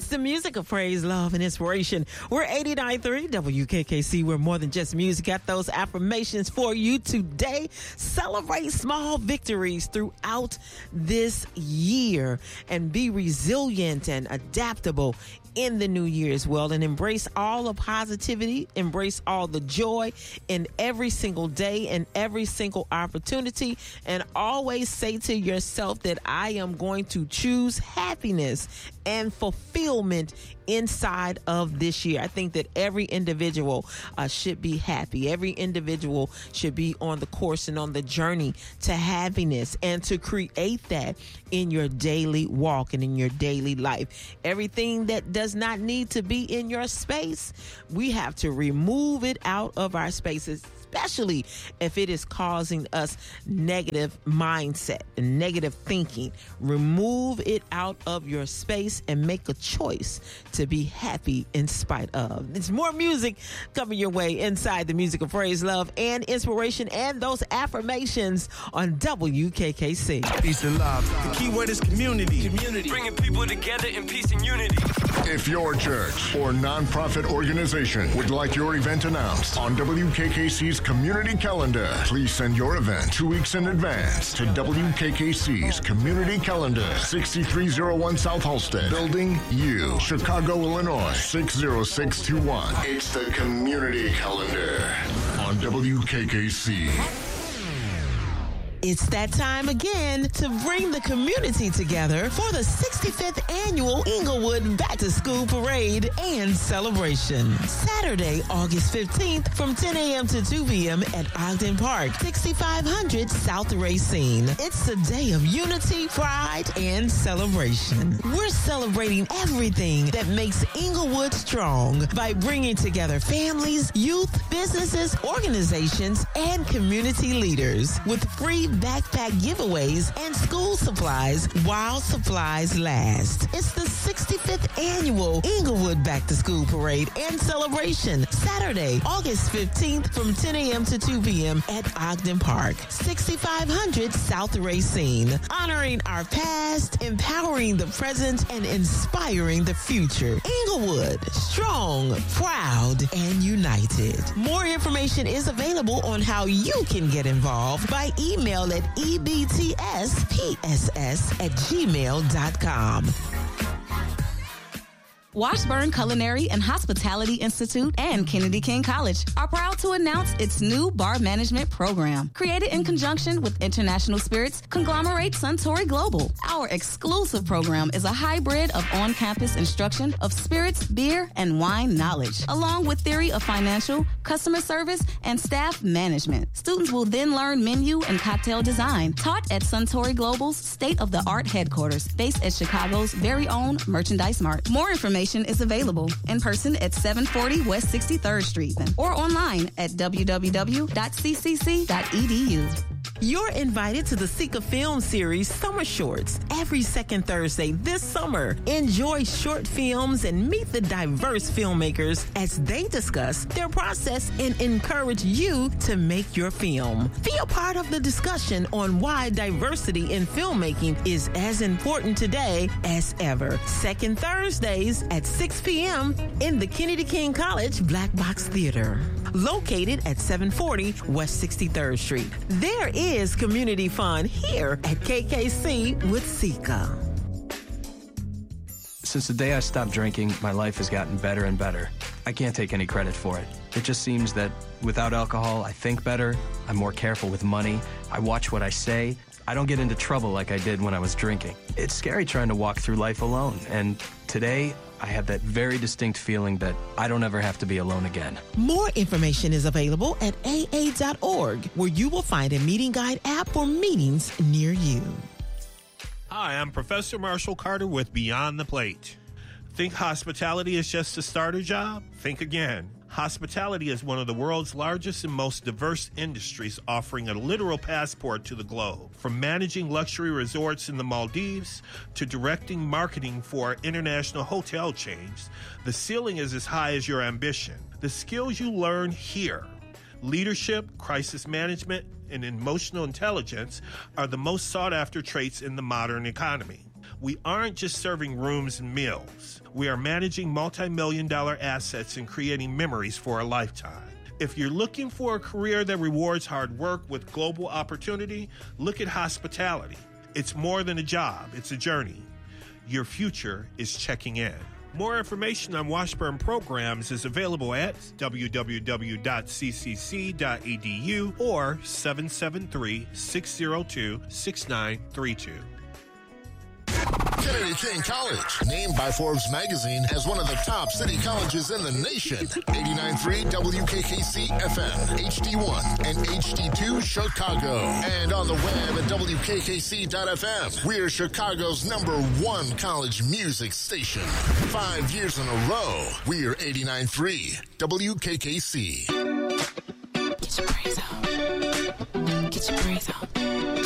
It's the music of praise, love, and inspiration. We're 89.3 WKKC. We're more than just music. Got those affirmations for you today. Celebrate small victories throughout this year and be resilient and adaptable in the new year as well, and embrace all the positivity, embrace all the joy in every single day and every single opportunity, and always say to yourself that I am going to choose happiness and fulfillment inside of this year. I think that every individual should be happy. Every individual should be on the course and on the journey to happiness, and to create that in your daily walk and in your daily life. Everything that does not need to be in your space, we have to remove it out of our spaces, especially if it is causing us negative mindset and negative thinking. Remove it out of your space and make a choice to be happy in spite of. There's more music coming your way inside the music of praise, love, and inspiration, and those affirmations on WKKC. Peace and love. The key word is community. Bringing people together in peace and unity. If your church or nonprofit organization would like your event announced on WKKC's community calendar, please send your event 2 weeks in advance to WKKC's community calendar, 6301 South Halsted, Building U, Chicago, Illinois, 60621. It's the community calendar on WKKC. It's that time again to bring the community together for the 65th annual Inglewood Back to School Parade and Celebration. Saturday, August 15th from 10 a.m. to 2 p.m. at Ogden Park, 6500 South Racine. It's a day of unity, pride, and celebration. We're celebrating everything that makes Inglewood strong by bringing together families, youth, businesses, organizations, and community leaders with free backpack giveaways and school supplies while supplies last. It's the 65th annual Inglewood Back to School Parade and Celebration, Saturday, August 15th from 10 a.m. to 2 p.m. at Ogden Park, 6500 South Racine. Honoring our past, empowering the present, and inspiring the future. Inglewood, strong, proud, and united. More information is available on how you can get involved by email at ebtspss@gmail.com. Washburn Culinary and Hospitality Institute and Kennedy King College are proud to announce its new bar management program. Created in conjunction with International Spirits conglomerate Suntory Global. Our exclusive program is a hybrid of on-campus instruction of spirits, beer, and wine knowledge, along with theory of financial, customer service, and staff management. Students will then learn menu and cocktail design, taught at Suntory Global's state-of-the-art headquarters, based at Chicago's very own Merchandise Mart. More information is available in person at 740 West 63rd Street or online at www.ccc.edu. You're invited to the Seeker Film Series Summer Shorts every second Thursday this summer. Enjoy short films and meet the diverse filmmakers as they discuss their process and encourage you to make your film. Be a part of the discussion on why diversity in filmmaking is as important today as ever. Second Thursdays at 6 p.m. in the Kennedy King College Black Box Theater, located at 740 West 63rd Street. There is community fun here at KKC with Sika. Since the day I stopped drinking, my life has gotten better and better. I can't take any credit for it. It just seems that without alcohol, I think better, I'm more careful with money, I watch what I say, I don't get into trouble like I did when I was drinking. It's scary trying to walk through life alone, and today, I have that very distinct feeling that I don't ever have to be alone again. More information is available at aa.org, where you will find a meeting guide app for meetings near you. Hi, I'm Professor Marshall Carter with Beyond the Plate. Think hospitality is just a starter job? Think again. Hospitality is one of the world's largest and most diverse industries, offering a literal passport to the globe. From managing luxury resorts in the Maldives to directing marketing for international hotel chains, the ceiling is as high as your ambition. The skills you learn here, leadership, crisis management, and emotional intelligence, are the most sought-after traits in the modern economy. We aren't just serving rooms and meals. We are managing multi-million-dollar assets and creating memories for a lifetime. If you're looking for a career that rewards hard work with global opportunity, look at hospitality. It's more than a job, it's a journey. Your future is checking in. More information on Washburn programs is available at www.ccc.edu or 773-602-6932. Kennedy King College, named by Forbes magazine as one of the top city colleges in the nation. 89.3 WKKC FM, HD1 and HD2 Chicago. And on the web at WKKC.FM. We're Chicago's #1 college music station. 5 years in a row, we're 89.3 WKKC. Get your praise on. Get your praise on.